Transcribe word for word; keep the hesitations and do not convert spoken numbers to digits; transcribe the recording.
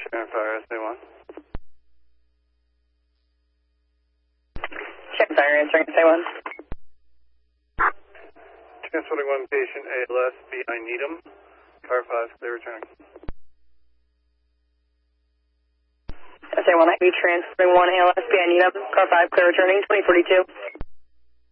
Sharon Fire, S A one. Sharon Fire, answering S A one. Transporting one patient, A L S, B I Needham. Car five, clear returning. S A one, I be transferring one A L S, B I Needham. Car five, clear returning, twenty forty-two.